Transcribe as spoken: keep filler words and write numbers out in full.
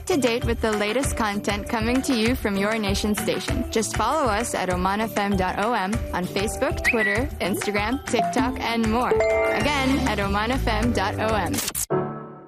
to date with the latest content coming to you from your nation station. Just follow us at oman f m dot o m on Facebook, Twitter, Instagram, TikTok, and more. Again, at oman f m dot o m.